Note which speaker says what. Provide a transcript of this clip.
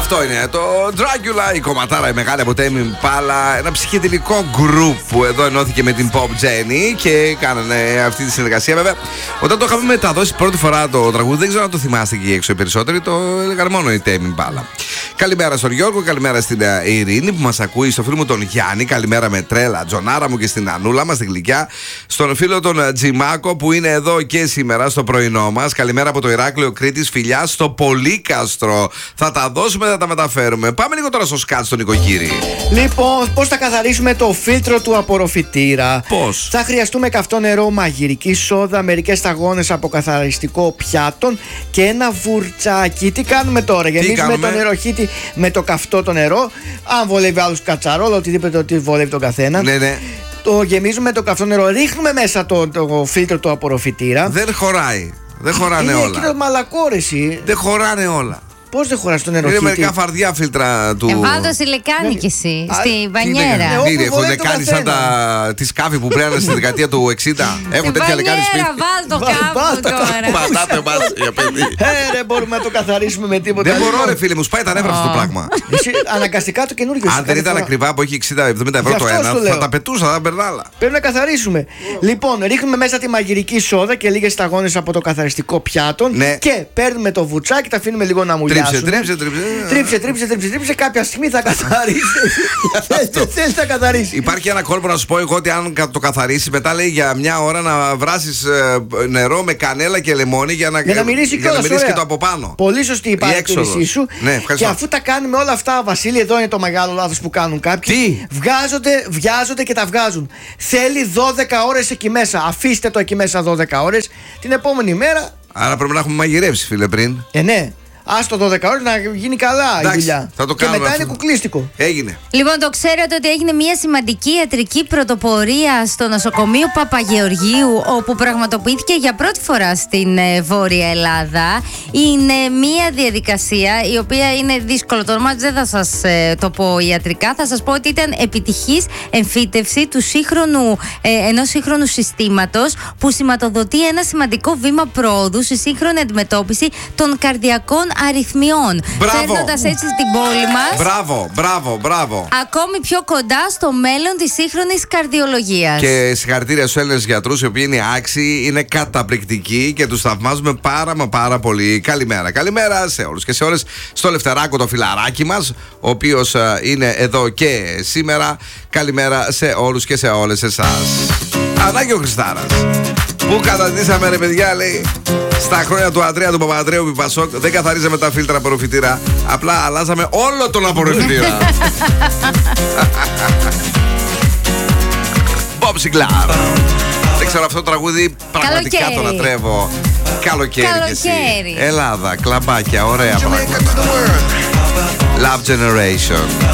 Speaker 1: Αυτό είναι το Dracula, η κομματάρα η μεγάλη από Tame Impala. Ένα ψυχεδελικό γκρουπ που εδώ ενώθηκε με την Pop Jenny και κάνανε αυτή τη συνεργασία. Βέβαια, όταν το είχαμε μεταδώσει πρώτη φορά το τραγούδι, δεν ξέρω αν το θυμάστε εκεί έξω οι περισσότεροι, το έλεγαν μόνο η Tame Impala. Καλημέρα στον Γιώργο, καλημέρα στην Ειρήνη που μας ακούει, στο φίλο μου τον Γιάννη. Καλημέρα με τρέλα, Τζονάρα μου και στην Ανούλα μας, την Γλυκιά. Στον φίλο τον Τζιμάκο που είναι εδώ και σήμερα στο πρωινό μας. Καλημέρα από το Ηράκλειο Κρήτης, φιλιά στο Πολύκαστρο. Θα τα δώσουμε, θα τα μεταφέρουμε. Πάμε λίγο τώρα στο σκάτ στον Νοικοκύρη.
Speaker 2: Λοιπόν, πώς θα καθαρίσουμε το φίλτρο του απορροφητήρα?
Speaker 1: Πώς?
Speaker 2: Θα χρειαστούμε καυτό νερό, μαγειρική σόδα, μερικές σταγόνες από καθαριστικό πιάτων και ένα βουρτσάκι. Τι κάνουμε τώρα? Γεμίζουμε το νεροχύτη με το καυτό το νερό. Αν βολεύει άλλους κατσαρόλα, οτιδήποτε ότι βολεύει τον καθένα.
Speaker 1: Ναι.
Speaker 2: Το γεμίζουμε το καυτό νερό, ρίχνουμε μέσα το φίλτρο του απορροφητήρα.
Speaker 1: Δεν χωράει. Δεν χωράνε όλα.
Speaker 2: Είναι μαλακόρεση.
Speaker 1: Δεν χωράνε όλα.
Speaker 2: Πώς δεν χωράς το νεροχύτη?
Speaker 1: Είναι μερικά φαρδιά φίλτρα του.
Speaker 3: Βάλτο σιλικάνι κι εσύ, στη μπανιέρα.
Speaker 1: Έχουν λεκάνη σαν τη σκάφη που πρέναν στη δεκαετία του 60. Έχουν τέτοια λεκάνη σπίτι.
Speaker 3: Βάλτο κάπου τώρα.
Speaker 1: Πατάτε μας για παιδί.
Speaker 2: Δεν μπορούμε να το καθαρίσουμε με τίποτα.
Speaker 1: Δεν μπορώ, ρε φίλε μου, σπάει τα νεύρα αυτό το πράγμα.
Speaker 2: Αναγκαστικά το καινούργιο.
Speaker 1: Αν δεν ήταν ακριβά που έχει 60-70 ευρώ το ένα, θα τα πετούσα, θα τα μπερδάλα.
Speaker 2: Πρέπει να καθαρίσουμε. Λοιπόν, ρίχνουμε μέσα τη μαγειρική σόδα και λίγες σταγόνες από το καθαριστικό πιάτο. Και παίρνουμε το βουτσάκι, τα αφήνουμε λίγο να μουλιάσουν. Τρίψε. Κάποια στιγμή θα καθαρίσει. Θέλει να καθαρίσει.
Speaker 1: Υπάρχει ένα κόλπο να σου πω εγώ ότι αν το καθαρίσει, μετά λέει για μια ώρα να βράσεις νερό με κανέλα και λεμόνι για να μυρίσει και το από πάνω.
Speaker 2: Πολύ σωστή η παρατήρησή σου.
Speaker 1: Ναι,
Speaker 2: και αφού τα κάνουμε όλα αυτά, Βασίλη, εδώ είναι το μεγάλο λάθος που κάνουν κάποιοι. Βιάζονται και τα βγάζουν. Θέλει 12 ώρες εκεί μέσα. Αφήστε το εκεί μέσα 12 ώρες. Την επόμενη μέρα.
Speaker 1: Άρα πρέπει να έχουμε μαγειρεύσει, φίλε, πριν.
Speaker 2: Ναι. Άστο 12 ώρες να γίνει καλά η δουλειά.
Speaker 1: Θα το
Speaker 2: και μετά
Speaker 1: αυτό.
Speaker 2: Είναι κουκλίστικο.
Speaker 1: Έγινε.
Speaker 3: Λοιπόν, το ξέρετε ότι έγινε μια σημαντική ιατρική πρωτοπορία στο νοσοκομείο Παπαγεωργίου, όπου πραγματοποιήθηκε για πρώτη φορά στην Βόρεια Ελλάδα. Είναι μια διαδικασία η οποία είναι δύσκολο το όνομα, δεν θα σας το πω ιατρικά. Θα σας πω ότι ήταν επιτυχής εμφύτευση του ενός σύγχρονου συστήματος που σηματοδοτεί ένα σημαντικό βήμα πρόοδου στη σύγχρονη αντιμετώπιση των καρδιακών αριθμιών. Φέρνοντας έτσι την πόλη μας
Speaker 1: Μπράβο.
Speaker 3: ακόμη πιο κοντά στο μέλλον της σύγχρονης καρδιολογίας.
Speaker 1: Και συγχαρητήρια στους Έλληνες γιατρούς, οι οποίοι είναι άξιοι, είναι καταπληκτικοί και τους θαυμάζουμε πάρα πολύ. Καλημέρα σε όλους και σε όλες. Στο Λευτεράκο το φιλαράκι μας, ο οποίος είναι εδώ και σήμερα. Καλημέρα σε όλους και σε όλες εσάς. Ανάγκη ο Χριστάρας. Πού καταντήσαμε, ρε παιδιά, λέει, στα χρόνια του Αντρέα του Παπανδρέου Πιπασόκ, δεν καθαρίζαμε τα φίλτρα απορροφητήρα. Απλά αλλάζαμε όλο τον απορροφητήρα. Bob Sinclair. Δεν ξέρω, αυτό το τραγούδι πραγματικά το λατρεύω. Καλοκαίρι κι εσύ. Ελλάδα, κλαμπάκια, ωραία πράγματα. Love Generation.